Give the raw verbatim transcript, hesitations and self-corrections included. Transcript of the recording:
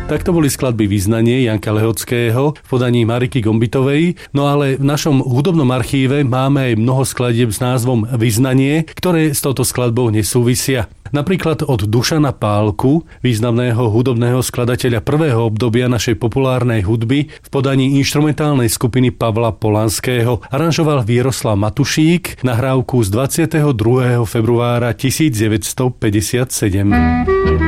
Tak to boli skladby Vyznanie Janka Lehockého v podaní Mariky Gombitovej. No ale v našom hudobnom archíve máme aj mnoho skladieb s názvom Vyznanie, ktoré s touto skladbou nesúvisia. Napríklad od Dušana Pálku, významného hudobného skladateľa prvého obdobia našej populárnej hudby, v podaní inštrumentálnej skupiny Pavla Polanského aranžoval Vieroslav Matušík nahrávku z dvadsiateho druhého februára tisícdeväťstopäťdesiatsedem.